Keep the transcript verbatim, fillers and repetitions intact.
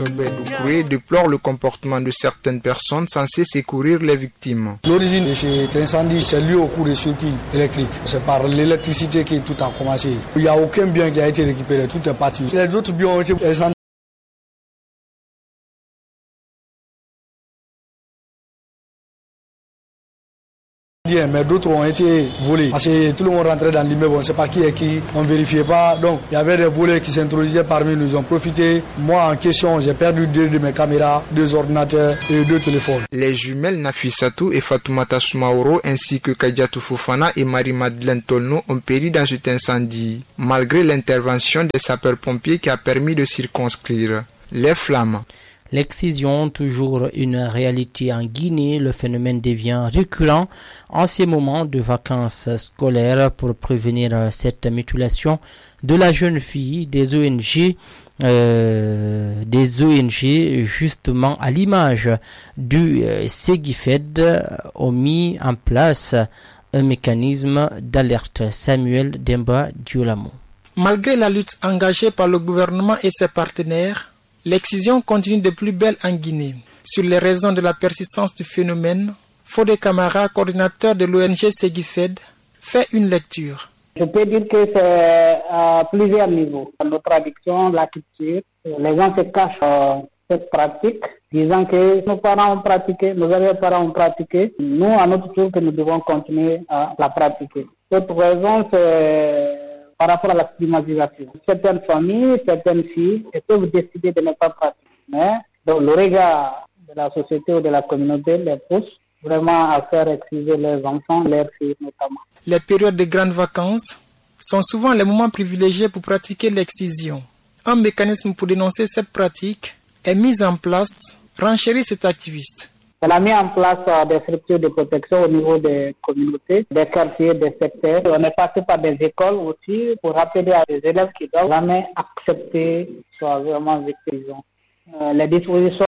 Sobé Doucouré déplore le comportement de certaines personnes censées secourir les victimes. L'origine de cet incendie, c'est lié au cours des circuits électriques. C'est par l'électricité que tout a commencé. Il n'y a aucun bien qui a été récupéré, tout est parti. Les autres biens ont été incendiés. Mais d'autres ont été volés parce que tout le monde rentrait dans l'immeuble, on ne sait pas qui est qui, on ne vérifiait pas. Donc il y avait des volets qui s'introduisaient parmi nous, ils ont profité. Moi en question, j'ai perdu deux de mes caméras, deux ordinateurs et deux téléphones. Les jumelles Nafissatou et Fatoumata Soumaoro ainsi que Kadiatou Fofana et Marie-Madeleine Tolno ont péri dans cet incendie, malgré l'intervention des sapeurs-pompiers qui a permis de circonscrire les flammes. L'excision, toujours une réalité en Guinée, le phénomène devient récurrent en ces moments de vacances scolaires. Pour prévenir cette mutilation de la jeune fille, des O N G, euh, des O N G justement à l'image du euh, Segifed, ont mis en place un mécanisme d'alerte. Samuel Demba Diolamo. Malgré la lutte engagée par le gouvernement et ses partenaires, l'excision continue de plus belle en Guinée. Sur les raisons de la persistance du phénomène, Fodé Camara, coordinateur de l'O N G Segifed, fait une lecture. Je peux dire que c'est à plusieurs niveaux. Nos traditions, la culture, les gens se cachent euh, cette pratique, disant que nos parents ont pratiqué, nos arrière-parents ont pratiqué. Nous, à notre tour, que nous devons continuer à la pratiquer. L'autre raison, c'est par rapport à la stigmatisation. Certaines familles, certaines filles peuvent décider de ne pas pratiquer. Mais donc, le regard de la société ou de la communauté les pousse vraiment à faire exciser leurs enfants, leurs filles notamment. Les périodes de grandes vacances sont souvent les moments privilégiés pour pratiquer l'excision. Un mécanisme pour dénoncer cette pratique est mis en place, renchérit cet activiste. Elle a mis en place euh, des structures de protection au niveau des communautés, des quartiers, des secteurs. On est passé par des écoles aussi pour rappeler à des élèves qui doivent jamais accepter soit vraiment l'excision. Euh, les dispositions